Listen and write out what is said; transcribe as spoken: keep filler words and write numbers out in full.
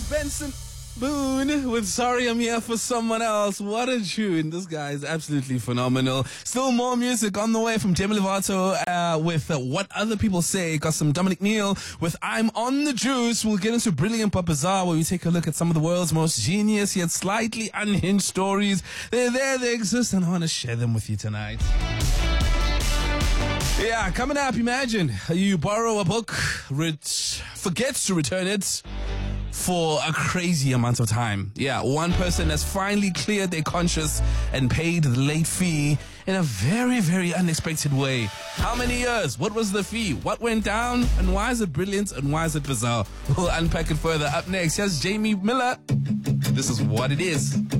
Benson Boone with Sorry I'm Here for Someone Else. What a tune. This guy is absolutely phenomenal. Still more music on the way from Demi Lovato uh, with uh, What Other People Say. Got some Dominic Neal with I'm on the Juice. We'll get into Brilliant but Bizarre, where we take a look at some of the world's most genius yet slightly unhinged stories. They're there, they exist, and I want to share them with you tonight. Yeah, coming up, imagine you borrow a book, ret- forget to return it for a crazy amount of time. Yeah, one person has finally cleared their conscience and paid the late fee in a very, very unexpected way. How many years? What was the fee? What went down? And why is it brilliant? And why is it bizarre? We'll unpack it further. Up next, here's Jamie Miller. This is What It Is.